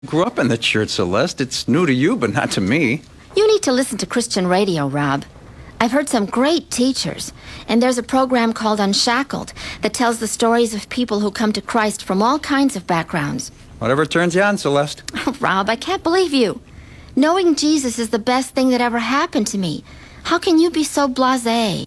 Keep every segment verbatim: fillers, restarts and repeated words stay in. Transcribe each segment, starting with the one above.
Grew up in the church, Celeste. It's new to you, but not to me. You need to listen to Christian radio, Rob. I've heard some great teachers, and there's a program called Unshackled that tells the stories of people who come to Christ from all kinds of backgrounds. Whatever turns you on, Celeste. Oh, Rob, I can't believe you. Knowing Jesus is the best thing that ever happened to me. How can you be so blasé?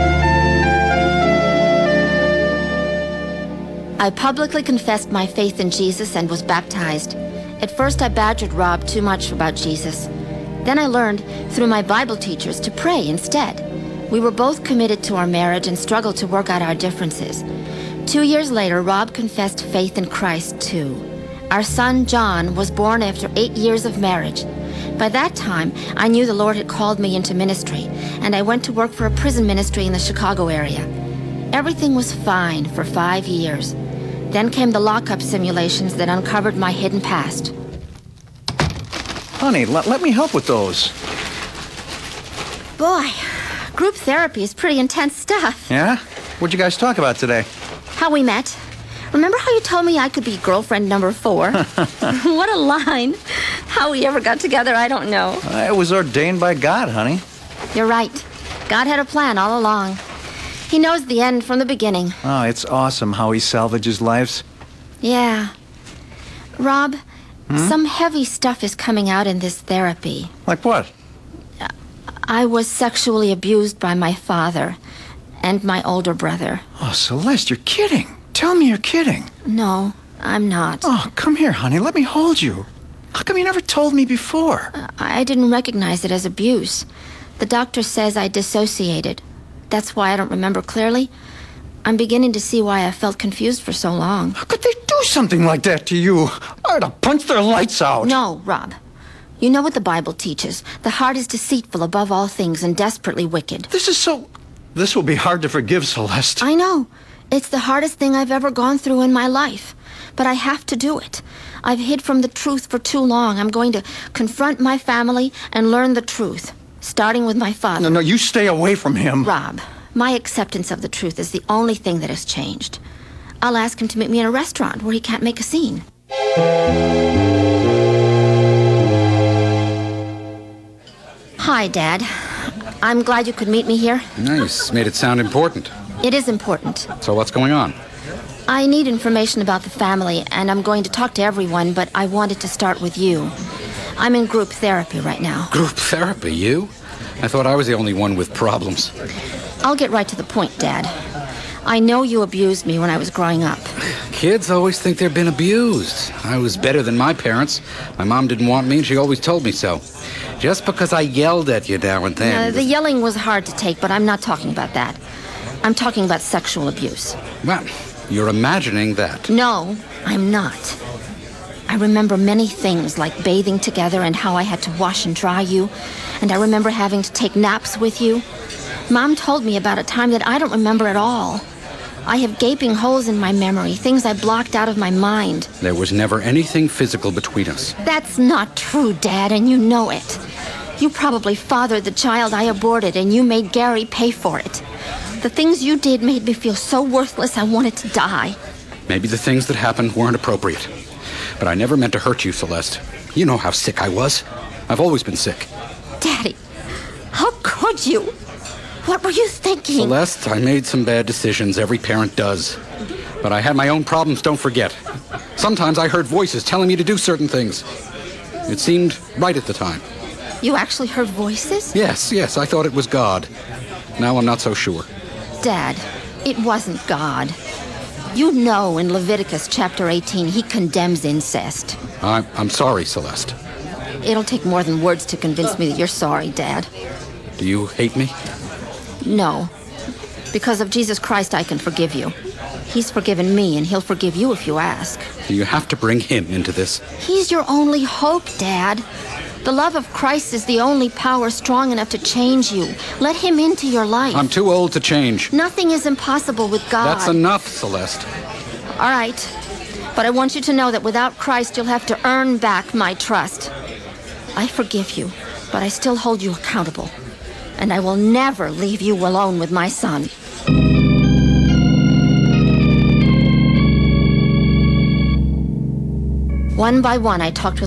I publicly confessed my faith in Jesus and was baptized. At first, I badgered Rob too much about Jesus. Then I learned, through my Bible teachers, to pray instead. We were both committed to our marriage and struggled to work out our differences. Two years later, Rob confessed faith in Christ, too. Our son, John, was born after eight years of marriage. By that time, I knew the Lord had called me into ministry, and I went to work for a prison ministry in the Chicago area. Everything was fine for five years. Then came the lockup simulations that uncovered my hidden past. Honey, let, let me help with those. Boy, group therapy is pretty intense stuff. Yeah? What'd you guys talk about today? How we met. Remember how you told me I could be girlfriend number four? What a line. How we ever got together, I don't know. Uh, it was ordained by God, honey. You're right. God had a plan all along. He knows the end from the beginning. Oh, it's awesome how he salvages lives. Yeah. Rob, hmm? some heavy stuff is coming out in this therapy. Like what? I was sexually abused by my father and my older brother. Oh, Celeste, you're kidding. Tell me you're kidding. No, I'm not. Oh, come here, honey. Let me hold you. How come you never told me before? Uh, I didn't recognize it as abuse. The doctor says I dissociated. That's why I don't remember clearly. I'm beginning to see why I felt confused for so long. How could they do something like that to you? I'd have punched their lights out. No, Rob. You know what the Bible teaches. The heart is deceitful above all things and desperately wicked. This is so... This will be hard to forgive, Celeste. I know. It's the hardest thing I've ever gone through in my life. But I have to do it. I've hid from the truth for too long. I'm going to confront my family and learn the truth. Starting with my father. No, no, you stay away from him. Rob, my acceptance of the truth is the only thing that has changed. I'll ask him to meet me in a restaurant where he can't make a scene. Hi, Dad. I'm glad you could meet me here. Nice. Made it sound important. It is important. So what's going on? I need information about the family, and I'm going to talk to everyone, but I wanted to start with you. I'm in group therapy right now. Group therapy? You? I thought I was the only one with problems. I'll get right to the point, Dad. I know you abused me when I was growing up. Kids always think they've been abused. I was better than my parents. My mom didn't want me, and she always told me so. Just because I yelled at you now and then. Uh, the yelling was hard to take, but I'm not talking about that. I'm talking about sexual abuse. Well, you're imagining that. No, I'm not. I remember many things, like bathing together and how I had to wash and dry you. And I remember having to take naps with you. Mom told me about a time that I don't remember at all. I have gaping holes in my memory, things I blocked out of my mind. There was never anything physical between us. That's not true, Dad, and you know it. You probably fathered the child I aborted, and you made Gary pay for it. The things you did made me feel so worthless I wanted to die. Maybe the things that happened weren't appropriate. But I never meant to hurt you, Celeste. You know how sick I was. I've always been sick. Daddy, how could you? What were you thinking? Celeste, I made some bad decisions. Every parent does. But I had my own problems, don't forget. Sometimes I heard voices telling me to do certain things. It seemed right at the time. You actually heard voices? Yes, yes, I thought it was God. Now I'm not so sure. Dad, it wasn't God. You know in Leviticus chapter eighteen, he condemns incest. I, I'm sorry, Celeste. It'll take more than words to convince me that you're sorry, Dad. Do you hate me? No. Because of Jesus Christ, I can forgive you. He's forgiven me, and he'll forgive you if you ask. Do you have to bring him into this? He's your only hope, Dad. The love of Christ is the only power strong enough to change you. Let him into your life. I'm too old to change. Nothing is impossible with God. That's enough, Celeste. All right. But I want you to know that without Christ, you'll have to earn back my trust. I forgive you, but I still hold you accountable. And I will never leave you alone with my son. One by one, I talked with